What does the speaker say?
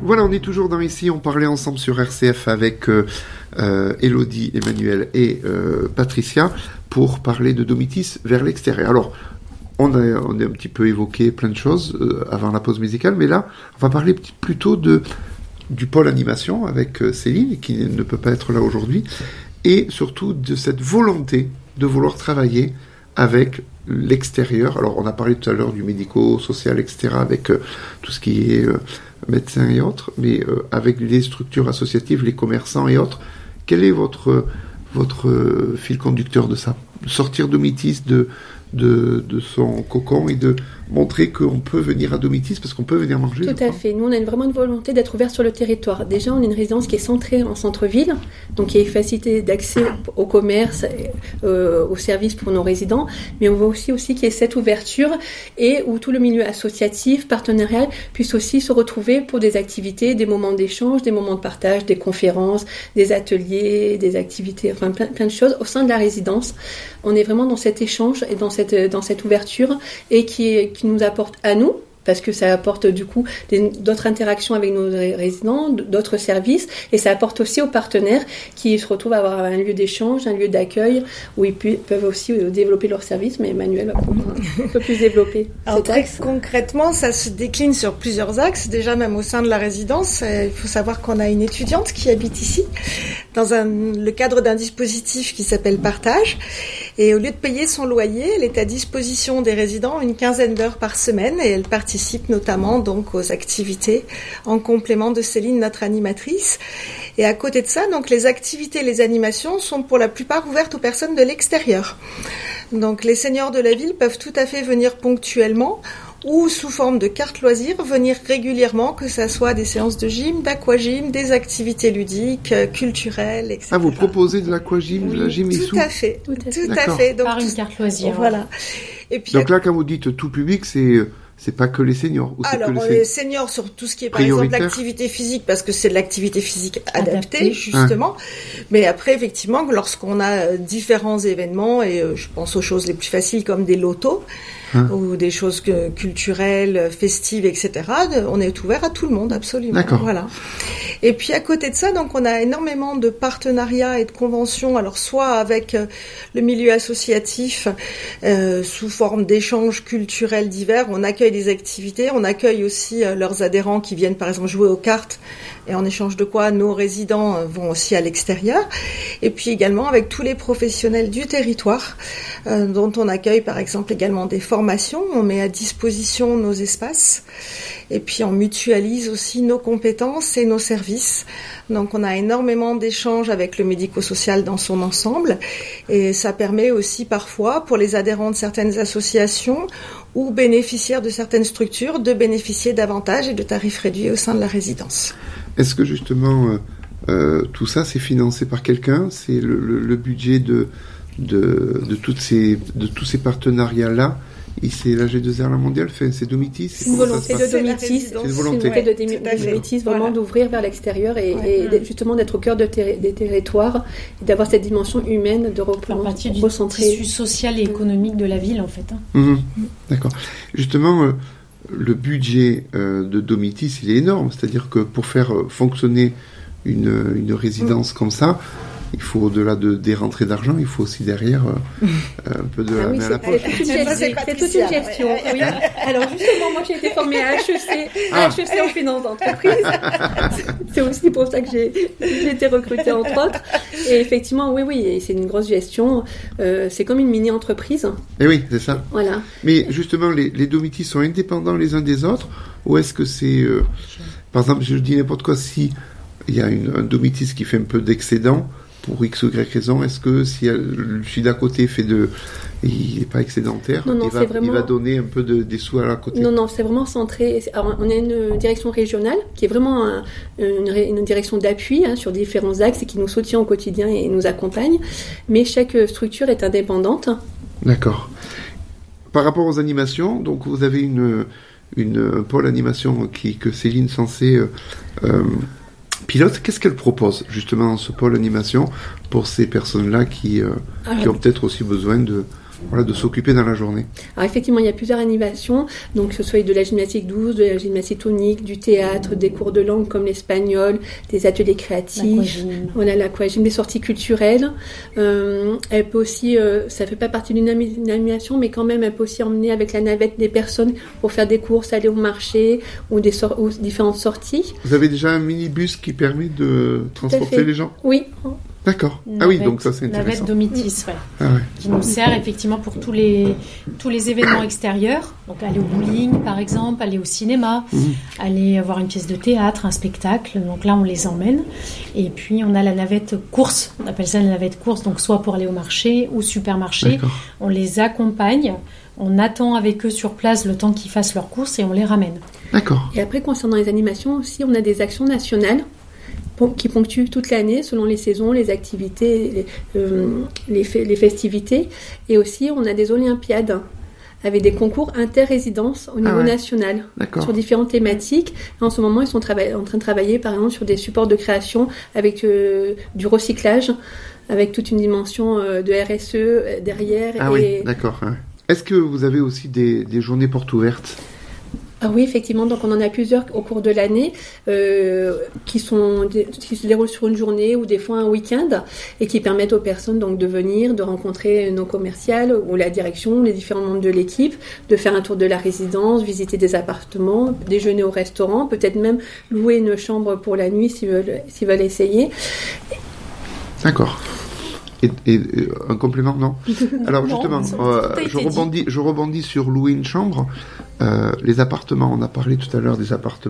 Voilà, on est toujours dans Ici, on parlait ensemble sur RCF avec Élodie, Emmanuel et Patricia pour parler de Domitis vers l'extérieur. Alors, on a un petit peu évoqué plein de choses avant la pause musicale, mais là, on va parler plutôt du pôle animation avec Céline, qui ne peut pas être là aujourd'hui, et surtout de cette volonté de vouloir travailler avec l'extérieur. Alors, on a parlé tout à l'heure du médico-social, etc., avec tout ce qui est médecins et autres, mais avec les structures associatives, les commerçants et autres. Quel est votre fil conducteur de ça? Sortir Domitis de son cocon et de montrer qu'on peut venir à Domitis parce qu'on peut venir manger. Tout à fait. Nous, on a vraiment une volonté d'être ouvert sur le territoire. Déjà, on est une résidence qui est centrée en centre-ville, donc qui a une facilité d'accès au commerce, aux services pour nos résidents, mais on veut aussi qu'il y ait cette ouverture et où tout le milieu associatif, partenarial, puisse aussi se retrouver pour des activités, des moments d'échange, des moments de partage, des conférences, des ateliers, des activités, enfin plein de choses au sein de la résidence. On est vraiment dans cet échange et dans cette ouverture et qui nous apporte à nous, parce que ça apporte du coup d'autres interactions avec nos résidents, d'autres services, et ça apporte aussi aux partenaires qui se retrouvent à avoir un lieu d'échange, un lieu d'accueil, où ils peuvent aussi développer leurs services, mais Emmanuel va pouvoir un peu plus développer. Alors très concrètement, ça se décline sur plusieurs axes, déjà même au sein de la résidence. Il faut savoir qu'on a une étudiante qui habite ici, dans le cadre d'un dispositif qui s'appelle Partage, et au lieu de payer son loyer, elle est à disposition des résidents une quinzaine d'heures par semaine, et elle participe notamment donc aux activités en complément de Céline, notre animatrice. Et à côté de ça, donc les activités, les animations sont pour la plupart ouvertes aux personnes de l'extérieur. Donc les seniors de la ville peuvent tout à fait venir ponctuellement ou sous forme de carte loisirs, venir régulièrement, que ça soit des séances de gym, d'aquagym, des activités ludiques, culturelles, etc. Ah, vous proposez de l'aquagym, de la gym et tout à fait, tout à fait. Donc, par une carte loisir. Voilà. Et puis, donc là, quand vous dites tout public, c'est pas que les seniors. Ou alors, que les seniors sur tout ce qui est, par exemple, l'activité physique, parce que c'est de l'activité physique adaptée, justement. Mais après, effectivement, lorsqu'on a différents événements, et je pense aux choses les plus faciles comme des lotos, ou des choses culturelles, festives, etc., on est ouvert à tout le monde, absolument. D'accord. Voilà. Et puis, à côté de ça, donc, on a énormément de partenariats et de conventions, alors, soit avec le milieu associatif, sous forme d'échanges culturels divers. On accueille des activités, on accueille aussi leurs adhérents qui viennent, par exemple, jouer aux cartes, et en échange de quoi nos résidents vont aussi à l'extérieur. Et puis également avec tous les professionnels du territoire, dont on accueille par exemple également des formations, on met à disposition nos espaces, et puis on mutualise aussi nos compétences et nos services. Donc on a énormément d'échanges avec le médico-social dans son ensemble, et ça permet aussi parfois pour les adhérents de certaines associations ou bénéficiaires de certaines structures de bénéficier davantage et de tarifs réduits au sein de la résidence. Est-ce que justement tout ça c'est financé par quelqu'un? C'est le budget de tous ces partenariats-là? Et c'est la G2R La Mondiale, c'est Domitis? C'est une volonté de Domitis. C'est une volonté de Domitis, vraiment d'ouvrir vers l'extérieur et justement d'être au cœur des territoires et d'avoir cette dimension humaine de partie du tissu social et économique de la ville, en fait. D'accord. Justement, le budget de Domitis, il est énorme. C'est-à-dire que pour faire fonctionner une résidence comme ça, il faut, au-delà des rentrées d'argent, il faut aussi derrière un peu de la main à la poche. C'est toute une gestion. Oui. Alors justement, moi j'ai été formée à HEC en finance d'entreprise. C'est aussi pour ça que j'ai été recrutée entre autres. Et effectivement, oui, c'est une grosse gestion. C'est comme une mini-entreprise. Et oui, c'est ça. Voilà. Mais justement, les Domitis sont indépendants les uns des autres, ou est-ce que c'est... par exemple, je dis n'importe quoi, si il y a un Domitis qui fait un peu d'excédent, pour X ou Y raison, est-ce que si celui d'à côté il n'est pas excédentaire, il va donner un peu des sous à la côté? Non, c'est vraiment centré. Alors, on a une direction régionale qui est vraiment une direction d'appui sur différents axes et qui nous soutient au quotidien et nous accompagne. Mais chaque structure est indépendante. D'accord. Par rapport aux animations, donc vous avez un pôle animation que Céline Sensé pilote. Qu'est-ce qu'elle propose justement dans ce pôle animation pour ces personnes-là qui ont peut-être aussi besoin Voilà, de s'occuper dans la journée. Alors effectivement, il y a plusieurs animations, donc que ce soit de la gymnastique douce, de la gymnastique tonique, du théâtre, des cours de langue comme l'espagnol, des ateliers créatifs, l'aquagym, des sorties culturelles. Elle peut aussi, ça fait pas partie d'une animation, mais quand même, elle peut aussi emmener avec la navette des personnes pour faire des courses, aller au marché ou ou différentes sorties. Vous avez déjà un minibus qui permet de transporter les gens ? Oui. D'accord. Donc ça c'est intéressant. Navette Domitis, qui nous sert effectivement pour tous les événements extérieurs. Donc aller au bowling par exemple, aller au cinéma, aller voir une pièce de théâtre, un spectacle. Donc là on les emmène. Et puis on a la navette course. On appelle ça la navette course. Donc soit pour aller au marché ou supermarché. D'accord. On les accompagne. On attend avec eux sur place le temps qu'ils fassent leurs courses et on les ramène. D'accord. Et après concernant les animations aussi, on a des actions nationales qui ponctuent toute l'année selon les saisons, les activités, les festivités. Et aussi, on a des olympiades avec des concours inter-résidences au niveau national sur différentes thématiques. Et en ce moment, ils sont en train de travailler, par exemple, sur des supports de création avec du recyclage, avec toute une dimension de RSE derrière. Oui, d'accord. Ouais. Est-ce que vous avez aussi des journées portes ouvertes ? Ah oui, effectivement. Donc, on en a plusieurs au cours de l'année qui se déroulent sur une journée ou des fois un week-end et qui permettent aux personnes donc de venir, de rencontrer nos commerciales ou la direction, les différents membres de l'équipe, de faire un tour de la résidence, visiter des appartements, déjeuner au restaurant, peut-être même louer une chambre pour la nuit s'ils veulent essayer. D'accord. Et un complément, non ? Alors justement, je rebondis sur louer une chambre. Les appartements, on a parlé tout à l'heure des appartements